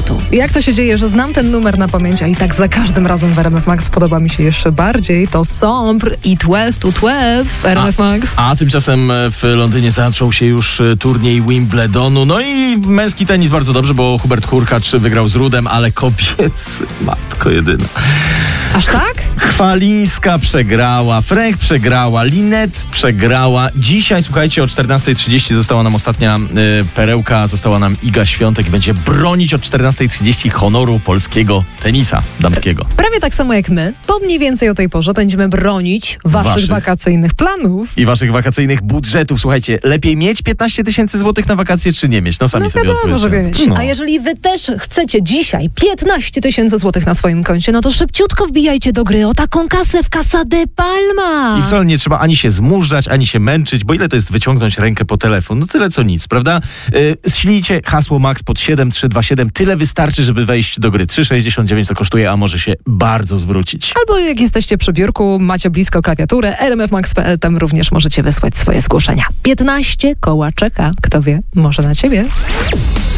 budżetu. Jak to się dzieje, że znam ten numer na pamięć, a i tak za każdym razem w RMF Max podoba mi się jeszcze bardziej? To Sombre i 12 to 12 w RMF Max. A tymczasem w Londynie zaczął się już turniej Wimbledonu. No i męski tenis bardzo dobrze, bo Hubert Hurkacz wygrał z Rudem, ale kobiecy, matko jedyna. Aż tak? Chwalińska przegrała, Frank przegrała, Linette przegrała. Dzisiaj, słuchajcie, o 14:30 została nam ostatnia perełka, została nam Iga Świątek i będzie bronić od 14:30 honoru polskiego tenisa damskiego. Prawie tak samo jak my, bo mniej więcej o tej porze będziemy bronić waszych wakacyjnych planów. I waszych wakacyjnych budżetów. Słuchajcie, lepiej mieć 15 000 złotych na wakacje, czy nie mieć? No sami sobie odpowiedzcie. Może mieć. No. A jeżeli wy też chcecie dzisiaj 15 000 złotych na swoim koncie, no to szybciutko wbijajcie do gry o taką kasę w Casa de Palma. I wcale nie trzeba ani się zmużdżać, ani się męczyć, bo ile to jest wyciągnąć rękę po telefon? No tyle co nic, prawda? Ślijcie hasło MAX pod 7327. Tyle wystarczy, żeby wejść do gry. 3,69 to kosztuje, a może się bardzo zwrócić. Albo jak jesteście przy biurku, macie blisko klawiaturę, rmfmax.pl, tam również możecie wysłać swoje zgłoszenia. 15 koła czeka. Kto wie, może na ciebie.